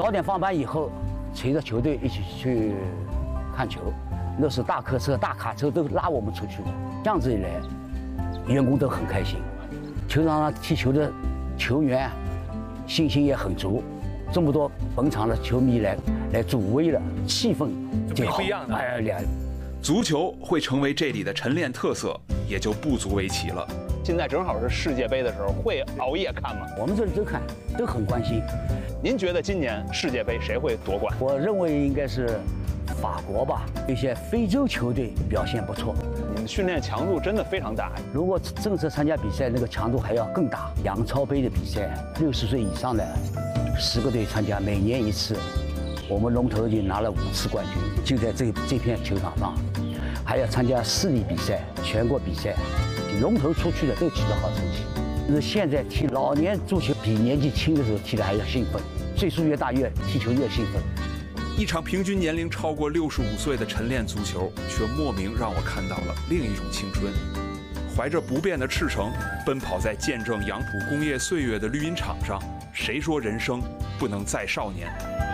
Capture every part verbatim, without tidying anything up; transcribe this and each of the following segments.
早点放班以后，随着球队一起去看球，那时大客车、大卡车都拉我们出去，这样子一来，员工都很开心，球场上踢球的球员信心也很足，这么多本场的球迷来来助威了，气氛就好。 不一样的。 哎，两。 足球会成为这里的晨练特色，也就不足为奇了。 现在正好是世界杯的时候，会熬夜看吗？ 我们这里都看，都很关心。 您觉得今年世界杯谁会夺冠？ 我认为应该是法国吧，一些非洲球队表现不错。 你们训练强度真的非常大。 如果正式参加比赛，那个强度还要更大。洋超杯的比赛，六十岁以上的十个队参加，每年一次。我们龙头已经拿了五次冠军，就在这这片球场上，还要参加市里比赛、全国比赛，龙头出去的都取得好成绩。就是现在踢老年足球比年纪轻的时候踢的还要兴奋，岁数越大越踢球越兴奋。 一场平均年龄超过六十五岁的晨练足球，却莫名让我看到了另一种青春。怀着不变的赤诚，奔跑在见证杨浦工业岁月的绿茵场上，谁说人生不能再少年？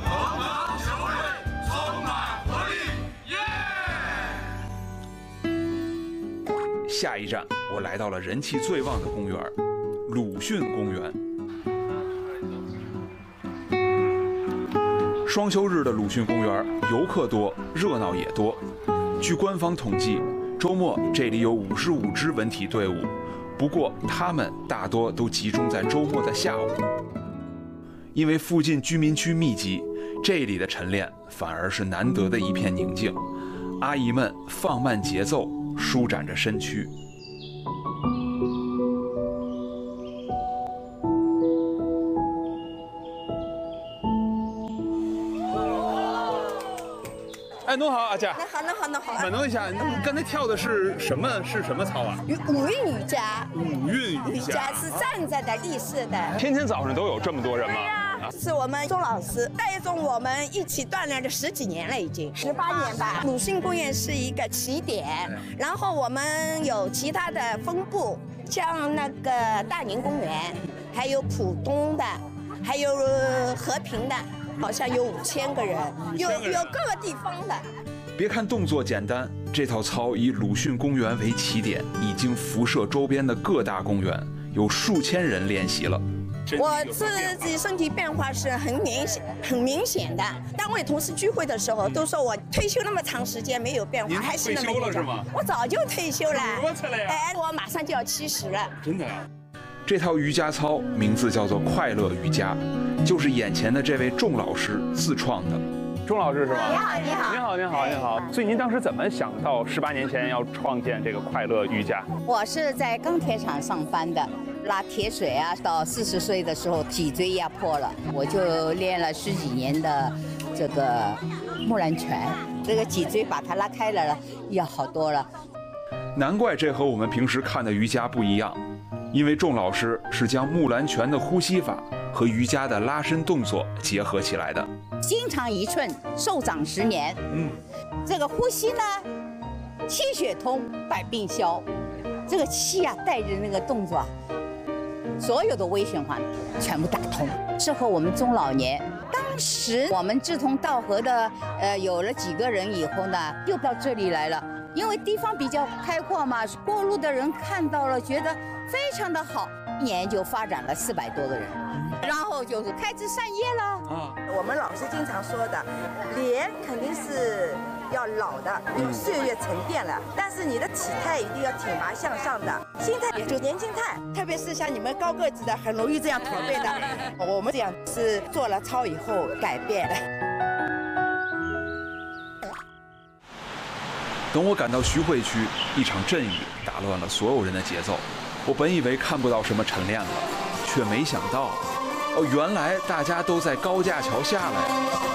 下一站，我来到了人气最旺的公园——鲁迅公园。双休日的鲁迅公园，游客多，热闹也多。据官方统计，周末这里有五十五支文体队伍，不过他们大多都集中在周末的下午。因为附近居民区密集，这里的晨练反而是难得的一片宁静。阿姨们放慢节奏，舒展着身躯。 哎，侬好，阿姐。 那好，那好，那好。 问侬一下，你刚才跳的是什么？是什么操啊？ 五韵瑜伽。 五韵瑜瑜伽是站着的、立式的。 天天早上都有这么多人吗？ 是我们钟老师带动我们一起锻炼了十几年了，已经十八年吧。鲁迅公园是一个起点，然后我们有其他的分部，像那个大宁公园，还有浦东的，还有和平的，好像有五千个人，有有各个地方的。 别看动作简单，这套操以鲁迅公园为起点，已经辐射周边的各大公园，有数千人练习了。 我自己身体变化是很明显、很明显的。单位同事聚会的时候都说我退休那么长时间没有变化，还是那么。 退休了是吗？ 我早就退休了。 多次了呀？ 哎，我马上就要七十了。 真的啊？ 这套瑜伽操名字叫做快乐瑜伽，就是眼前的这位仲老师自创的。 钟老师是吗？ 你好，你好， 您好，您好，您好。所以您当时怎么想到十八年前要创建这个快乐瑜伽？ 我是在钢铁厂上班的，拉铁水啊，到四十岁的时候脊椎压迫了，我就练了十几年的这个木兰拳，这个脊椎把它拉开了，要好多了。 难怪这和我们平时看的瑜伽不一样，因为仲老师是将木兰拳的呼吸法和瑜伽的拉伸动作结合起来的。 心长一寸，寿长十年。嗯，这个呼吸呢，气血通，百病消。这个气啊，带着那个动作啊，所有的微循环全部打通，适合我们中老年。当时我们志同道合的，呃，有了几个人以后呢，又到这里来了，因为地方比较开阔嘛，过路的人看到了，觉得非常的好，一年就发展了四百多个人。然后就是开枝散叶了啊！我们老师经常说的，脸肯定是要老的，因为岁月沉淀了。但是你的体态一定要挺拔向上的，心态也就年轻态。特别是像你们高个子的，很容易这样驼背的。我们这样是做了操以后改变的。 等我赶到徐汇区，一场阵雨打乱了所有人的节奏。我本以为看不到什么晨练了，却没想到。哦，原来大家都在高架桥下来。